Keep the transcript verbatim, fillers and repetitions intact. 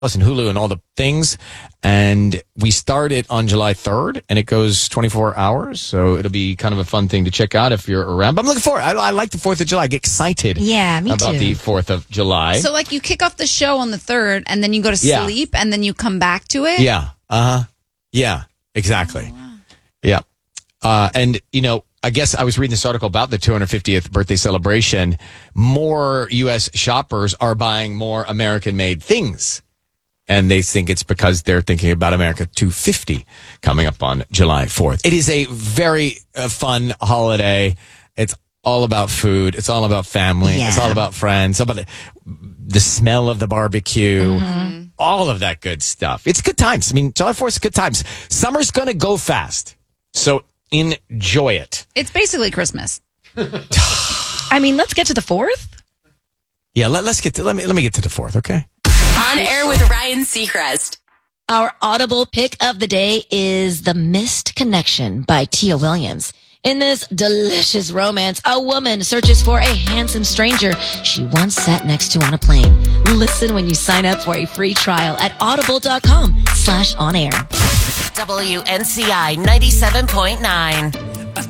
and Hulu and all the things. And we start it on July third, and it goes twenty-four hours. So it'll be kind of a fun thing to check out if you're around. But I'm looking forward. I, I like the fourth of July. I get excited yeah, me about too. the fourth of July. So, like, you kick off the show on the third, and then you go to Yeah. sleep, and then you come back to it? Yeah. Uh-huh. Yeah, exactly. Oh, wow. Yeah. Uh, and, you know, I guess I was reading this article about the two hundred fiftieth birthday celebration. More U S shoppers are buying more American-made things. And they think it's because they're thinking about America two fifty coming up on July fourth. It is a very uh, fun holiday. It's all about food. It's all about family. Yeah. It's all about friends. It's all about the, the smell of the barbecue. Mm-hmm. All of that good stuff. It's good times. I mean, July fourth is good times. Summer's going to go fast. So enjoy it. It's basically Christmas. I mean, let's get to the fourth. Yeah, let, let's get to, let me, let me get to the fourth, okay? On Air with Ryan Seacrest. Our audible pick of the day is The Missed Connection by Tia Williams. In this delicious romance, a woman searches for a handsome stranger she once sat next to on a plane. Listen when you sign up for a free trial at audible.com slash on air. W N C I ninety-seven point nine.